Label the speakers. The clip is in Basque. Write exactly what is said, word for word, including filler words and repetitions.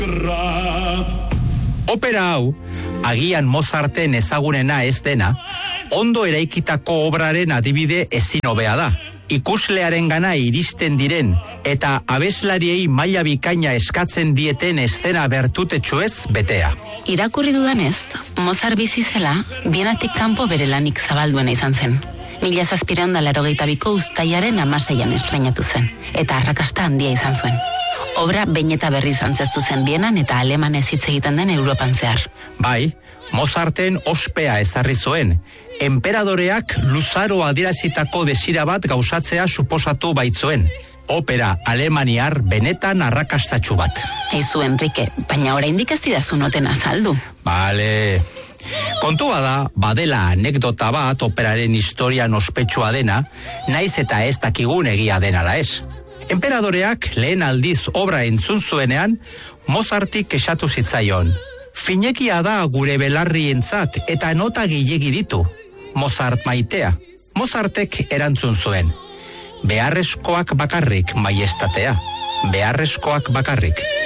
Speaker 1: Opera hau, agian Mozarten ezagunena ez dena, ondo eraikitako obraren adibide ezin hobea da. Ikuslearen gana iristen diren eta abeslariei maila bikaina eskatzen dieten eszena bertutetsuez betea.
Speaker 2: Irakurri dudanez, Mozart bizi zela, Bienatik kanpo bere lanik zabalduena izan zen. Mila zazpireun da laurogeita biko uztailaren hamaseian estreinatu zen, eta arrakasta handia izan zuen. Obra behin eta berriz antzeztu zen Bienan eta alemanez hitz egiten den Europan zehar.
Speaker 1: Bai, Mozarten ospea ezarri zuen, enperadoreak luzaro adierazitako desira bat gauzatzea suposatu baitzuen. Opera alemaniar benetan arrakastatsu bat.
Speaker 2: Eizu, Enrique, baina oraindik ez didazu noten azaldu.
Speaker 1: Bale. Kontua da, badela anekdota bat operaren historian ospetsua dena, naiz eta ez dakigun egia dena da ez. Enperadoreak lehen aldiz obra entzun zuenean, Mozartik kexatu zitzaion. Finekia da gure belarrientzat eta nota gehiegi ditu. Mozart maitea. Mozartek erantzun zuen. Beharrezkoak bakarrik, maiestatea. Beharrezkoak bakarrik.